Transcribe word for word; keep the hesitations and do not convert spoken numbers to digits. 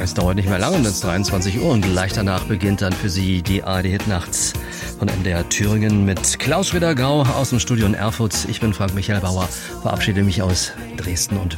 Es dauert nicht mehr lange, dann ist dreiundzwanzig Uhr und gleich danach beginnt dann für Sie die A R D-Hit-Nacht von N D R Thüringen mit Klaus Schwitter-Grau aus dem Studio in Erfurt. Ich bin Frank Michael Bauer, verabschiede mich aus Dresden und